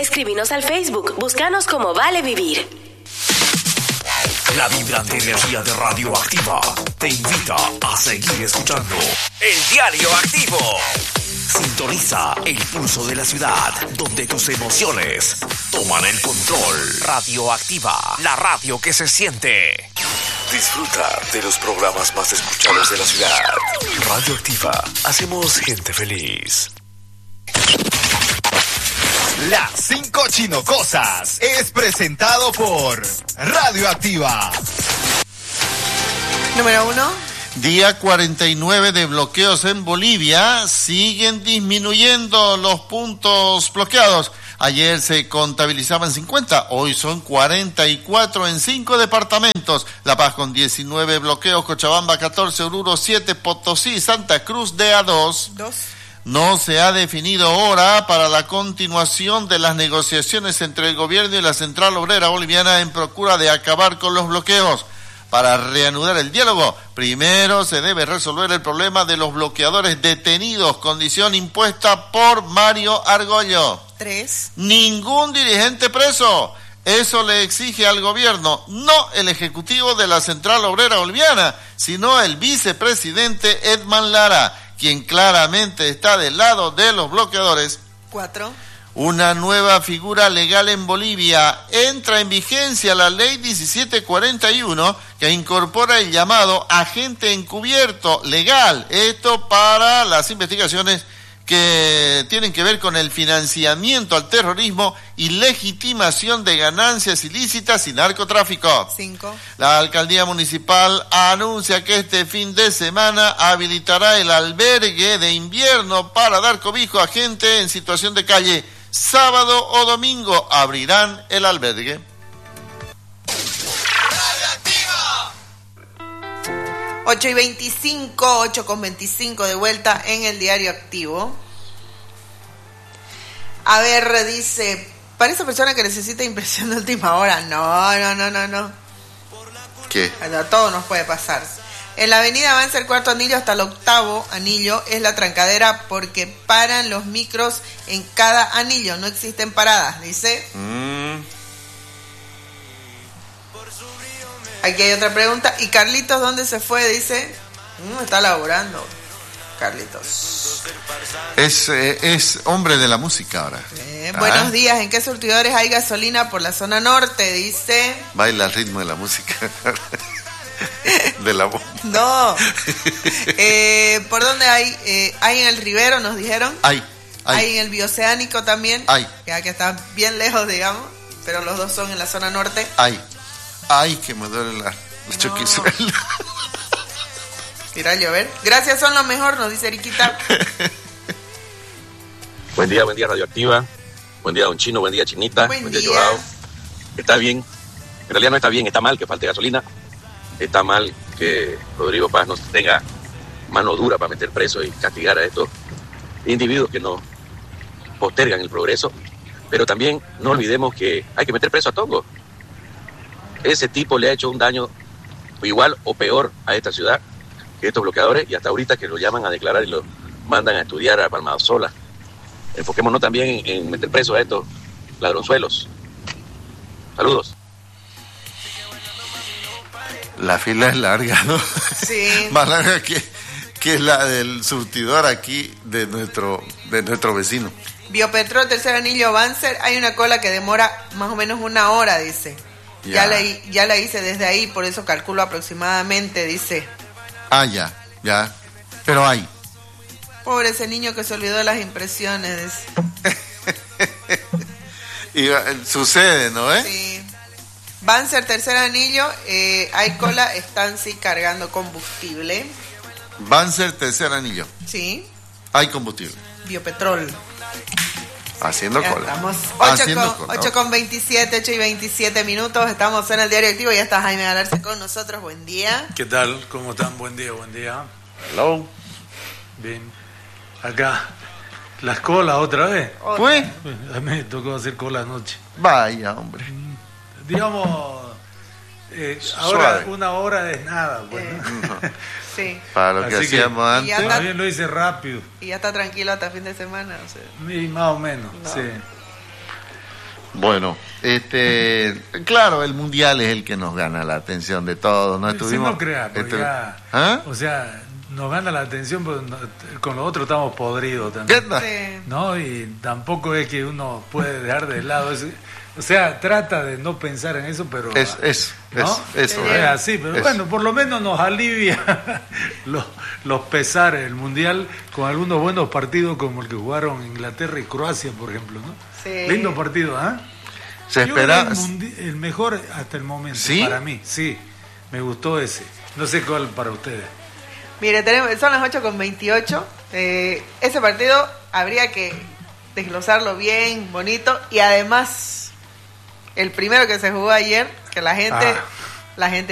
Escríbenos al Facebook, búscanos como Vale Vivir. La vibrante energía de Radioactiva te invita a seguir escuchando El Diario Activo. Sintoniza el pulso de la ciudad, donde tus emociones toman el control. Radioactiva, la radio que se siente. Disfruta de los programas más escuchados de la ciudad. Radioactiva, hacemos gente feliz. Las 5 Chinocosas es presentado por Radioactiva. Número 1. Día 49 de bloqueos en Bolivia. Siguen disminuyendo los puntos bloqueados. Ayer se contabilizaban 50, hoy son 44 en 5 departamentos. La Paz con 19 bloqueos, Cochabamba 14, Oruro 7, Potosí, Santa Cruz DA 2. No se ha definido hora para la continuación de las negociaciones entre el gobierno y la Central Obrera Boliviana en procura de acabar con los bloqueos. Para reanudar el diálogo, primero se debe resolver el problema de los bloqueadores detenidos, condición impuesta por Mario Argollo. 3. Ningún dirigente preso. Eso le exige al gobierno, no el ejecutivo de la Central Obrera Boliviana, sino el vicepresidente Edman Lara, quien claramente está del lado de los bloqueadores. 4. Una nueva figura legal en Bolivia. Entra en vigencia la ley 1741 que incorpora el llamado agente encubierto legal. Esto para las investigaciones que tienen que ver con el financiamiento al terrorismo y legitimación de ganancias ilícitas y narcotráfico. 5. La alcaldía municipal anuncia que este fin de semana habilitará el albergue de invierno para dar cobijo a gente en situación de calle. Sábado o domingo abrirán el albergue. 8:25, 8:25 de vuelta en el Diario Activo. A ver, dice, para esa persona que necesita impresión de última hora, no. ¿Qué? A todo nos puede pasar. En la avenida Avanza el cuarto anillo hasta el octavo anillo es la trancadera porque paran los micros en cada anillo, no existen paradas, dice. Aquí hay otra pregunta. ¿Y Carlitos dónde se fue? Dice. Está laburando. Carlitos. Es hombre de la música ahora. Buenos días. ¿En qué surtidores hay gasolina por la zona norte? Dice. Baila al ritmo de la música. De la voz. No. ¿Por dónde hay? ¿Hay en el Rivero, nos dijeron? Hay en el Bioceánico también. Ya que está bien lejos, digamos. Pero los dos son en la zona norte. Ay, que me duele la choquizuela. Irá a llover. Gracias, son lo mejor, nos dice Eriquita. Buen día, Radioactiva. Buen día, don Chino. Buen día, Chinita. Buen día. Joao. Está bien. En realidad no está bien, está mal que falte gasolina. Está mal que Rodrigo Paz no tenga mano dura para meter preso y castigar a estos individuos que no postergan el progreso. Pero también no olvidemos que hay que meter preso a Tongo. Ese tipo le ha hecho un daño igual o peor a esta ciudad que estos bloqueadores, y hasta ahorita que lo llaman a declarar y lo mandan a estudiar a Palmasola. Enfoquémonos también en meter preso a estos ladronzuelos. Saludos. La fila es larga, ¿no? Sí. Más larga que la del surtidor aquí de nuestro vecino. Biopetrol, tercer anillo, Banzer, hay una cola que demora más o menos 1 hora, dice. Ya la hice desde ahí, por eso calculo aproximadamente, dice. Ya. Pero hay. Pobre ese niño que se olvidó de las impresiones, dice. Y sucede, ¿no? Sí. Banzer, tercer anillo, hay cola, están sí cargando combustible. Banzer, tercer anillo. Sí. Hay combustible. Biopetrol. Haciendo ya cola. Estamos 8:27, 8:27 minutos. Estamos en el Diario Activo. Ya está Jaime Galarza con nosotros. Buen día. ¿Qué tal? ¿Cómo están? Buen día. Hello. Bien. Acá. ¿Las colas otra vez? ¿Pues? A mí me tocó hacer cola anoche. Vaya, hombre. Digamos, ahora 1 hora es nada. Pues, ¿no? Sí. Para lo que hacíamos antes. Más bien lo hice rápido. Y ya está tranquilo hasta fin de semana. O sea. Y más o menos, no. sí. Bueno, claro, el mundial es el que nos gana la atención de todos, ¿no? Estuvimos, no creas, ¿Ah? O sea, nos gana la atención, pero con los otros estamos podridos también. Sí. ¿No? Y tampoco es que uno puede dejar de lado eso. O sea, trata de no pensar en eso, pero... Eso. Es así, pero bueno, por lo menos nos alivia los pesares del mundial con algunos buenos partidos como el que jugaron Inglaterra y Croacia, por ejemplo, ¿no? Sí. Lindo partido, ¿ah? Se Yo espera... creo el mejor hasta el momento, ¿Sí? para mí, sí. Me gustó ese. No sé cuál para ustedes. Mire, son las 8:28. Ese partido habría que desglosarlo bien, bonito, y además el primero que se jugó ayer, que la gente